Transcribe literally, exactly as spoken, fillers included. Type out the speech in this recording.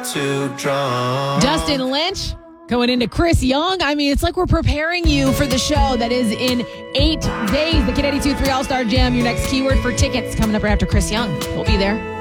got too drunk. Dustin Lynch going into Chris Young. I mean, it's like we're preparing you for the show that is in eight days. The Kid eighty-two three All-Star Jam. Your next keyword for tickets coming up right after Chris Young. We'll be there.